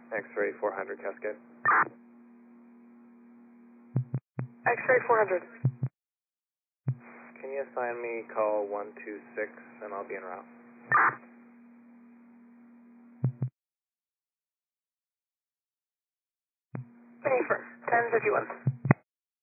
X-ray 400 Cascade. X-ray 400. Can you assign me call 126 and I'll be en route? Affirm. 1051.